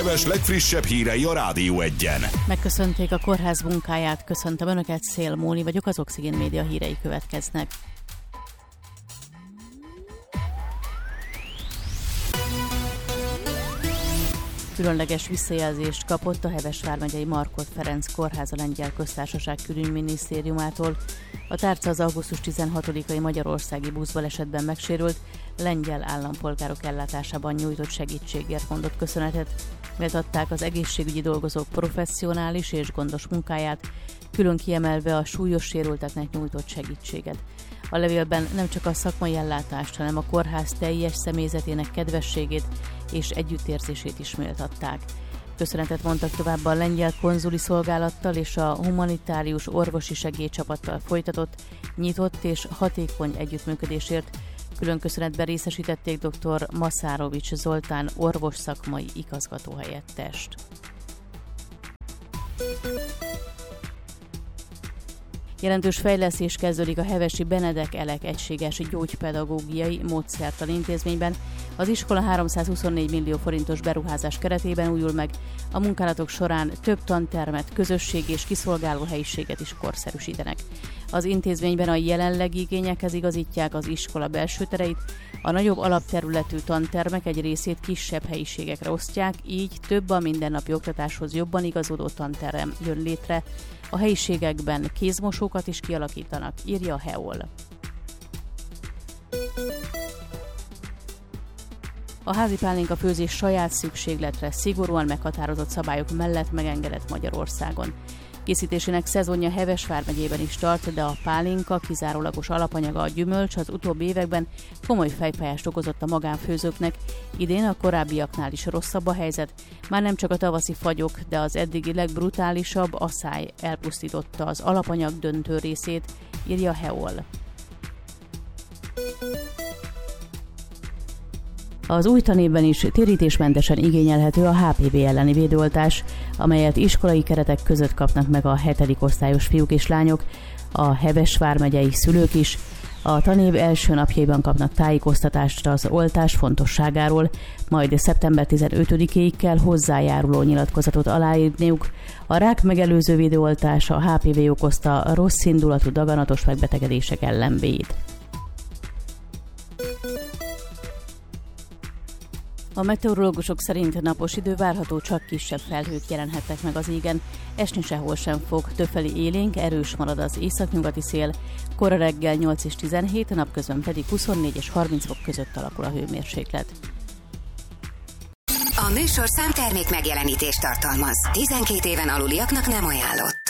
Heves legfrissebb hírei a Rádió Egyen. Megköszönték a kórház munkáját, köszöntöm Önöket, Szél Móni vagyok, az Oxigén Média hírei következnek. Különleges visszajelzést kapott a Heves vármegyei Markhot Ferenc kórház a Lengyel Köztársaság Külügyminisztériumától. A tárca az augusztus 16-ai magyarországi buszbalesetben megsérült lengyel állampolgárok ellátásában nyújtott segítségért mondott köszönetet. Méltatták az egészségügyi dolgozók professzionális és gondos munkáját, külön kiemelve a súlyos sérülteknek nyújtott segítséget. A levélben nem csak a szakmai ellátást, hanem a kórház teljes személyzetének kedvességét és együttérzését is méltatták. Köszönetet mondtak továbbá a lengyel konzuli szolgálattal és a humanitárius orvosi segélycsapattal folytatott, nyitott és hatékony együttműködésért. Külön köszönetben részesítették dr. Maszárovics Zoltán orvos szakmai igazgatóhelyettest. Jelentős fejlesztés kezdődik a hevesi Benedek Elek egységes gyógypedagógiai módszertan intézményben. Az iskola 324 millió forintos beruházás keretében újul meg. A munkálatok során több tantermet, közösség és kiszolgáló helyiséget is korszerűsítenek. Az intézményben a jelenlegi igényekhez igazítják az iskola belső tereit, a nagyobb alapterületű tantermek egy részét kisebb helyiségekre osztják, így több a mindennapi oktatáshoz jobban igazodó tanterem jön létre. A helyiségekben kézmosókat is kialakítanak, írja a HEOL. A házi pálinka főzés saját szükségletre, szigorúan meghatározott szabályok mellett megengedett Magyarországon. Készítésének szezonja Heves vármegyében is tart, de a pálinka kizárólagos alapanyaga a gyümölcs az utóbbi években komoly fejfájást okozott a magánfőzőknek. Idén a korábbiaknál is rosszabb a helyzet. Már nem csak a tavaszi fagyok, de az eddigi legbrutálisabb asszály elpusztította az alapanyag döntő részét, írja a HEOL. Az új tanévben is térítésmentesen igényelhető a HPV elleni védőoltás, amelyet iskolai keretek között kapnak meg a 7. osztályos fiúk és lányok, a Heves vármegyei szülők is. A tanév első napjaiban kapnak tájékoztatást az oltás fontosságáról, majd szeptember 15-éig kell hozzájáruló nyilatkozatot aláírniuk. A rák megelőző védőoltás a HPV okozta rosszindulatú daganatos megbetegedések ellen véd. A meteorológusok szerint napos idő várható, csak kisebb felhők jelenhetnek meg az égen. Esni sehol sem fog, többfelé élénk, erős marad az északnyugati szél, kora reggel 8 és 17, napközben pedig 24 és 30 fok között alakul a hőmérséklet. A műsorszám termék megjelenítést tartalmaz. 12 éven aluliaknak nem ajánlott.